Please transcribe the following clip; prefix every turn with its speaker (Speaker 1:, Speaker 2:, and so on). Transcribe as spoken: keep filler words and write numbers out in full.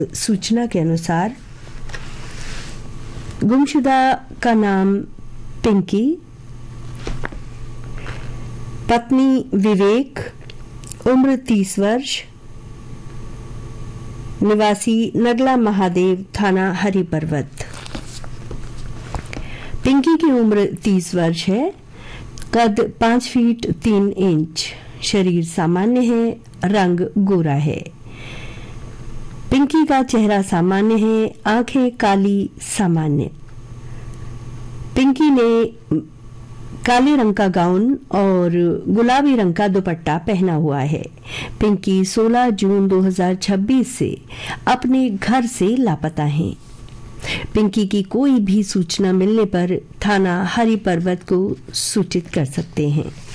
Speaker 1: सूचना के अनुसार गुमशुदा का नाम पिंकी, पत्नी विवेक, उम्र तीस वर्ष, निवासी नगला महादेव, थाना हरिपर्वत। पिंकी की उम्र तीस वर्ष है, कद पांच फीट तीन इंच, शरीर सामान्य है, रंग गोरा है। पिंकी का चेहरा सामान्य है, आंखें काली सामान्य। पिंकी ने काले रंग का गाउन और गुलाबी रंग का दुपट्टा पहना हुआ है। पिंकी सोलह जून दो हज़ार छब्बीस से अपने घर से लापता है। पिंकी की कोई भी सूचना मिलने पर थाना हरिपर्वत को सूचित कर सकते हैं।